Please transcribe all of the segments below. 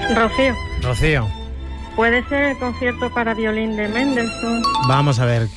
Rocío. Rocío. ¿Puede ser el concierto para violín de Mendelssohn? Vamos a ver.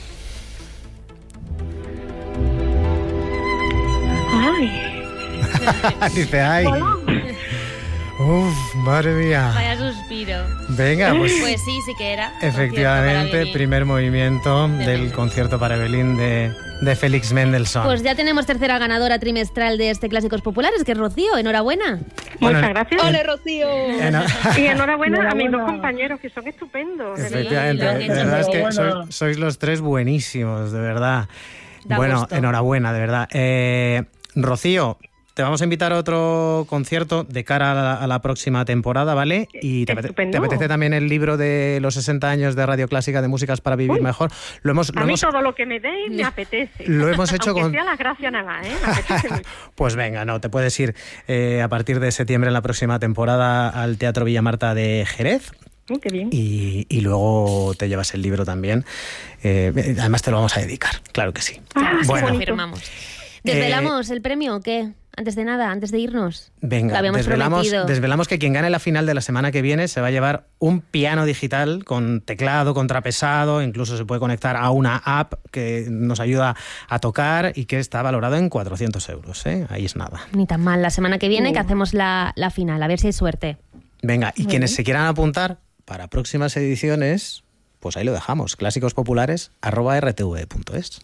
¡Ay! Dice, ay. Hola. Uf, madre mía. Vaya suspiro. Venga, pues Pues sí que era. efectivamente, primer movimiento del Mendelssohn. concierto para violín de Félix Mendelssohn. Pues ya tenemos tercera ganadora trimestral de este Clásicos Populares, que es Rocío. Enhorabuena. Bueno, Muchas gracias. ¡Ole, Rocío! Y enhorabuena a mis dos compañeros, que son estupendos. Efectivamente, lo han de hecho verdad es que enhorabuena. sois los tres buenísimos, de verdad. Da Bueno, gusto. enhorabuena, de verdad. Rocío, te vamos a invitar a otro concierto de cara a la próxima temporada, ¿vale? Y te Estupendo. apetece también el libro de los 60 años de Radio Clásica de Músicas para Vivir Mejor. Lo hemos A mí todo lo que me deis me apetece. lo hemos hecho Aunque con... sea las gracias nada más, ¿eh? Me apetece mucho. Pues venga, no, te puedes ir a partir de septiembre en la próxima temporada al Teatro Villamarta de Jerez. Qué bien. Y luego te llevas el libro también. Además te lo vamos a dedicar, claro que sí. Ah, Bueno. qué bonito. Confirmamos. ¿Desvelamos el premio o qué? Antes de nada, antes de irnos. Venga, Lo habíamos prometido. desvelamos que quien gane la final de la semana que viene se va a llevar un piano digital con teclado, contrapesado, incluso se puede conectar a una app que nos ayuda a tocar y que está valorado en 400 euros, ¿eh? Ahí es nada. Ni tan mal. La semana que viene que hacemos la final, a ver si hay suerte. Venga, y quienes se quieran apuntar para próximas ediciones, pues ahí lo dejamos, clásicosPopulares@rtv.es.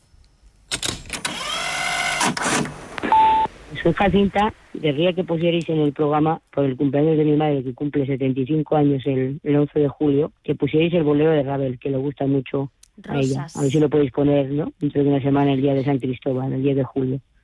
Soy Jacinta, querría que pusierais en el programa, por el cumpleaños de mi madre, que cumple 75 años el 11 de julio, que pusierais el bolero de Ravel, que le gusta mucho a ella. Rosas. A ver si lo podéis poner, ¿no? Dentro de una semana, el día de San Cristóbal, el 10 de julio.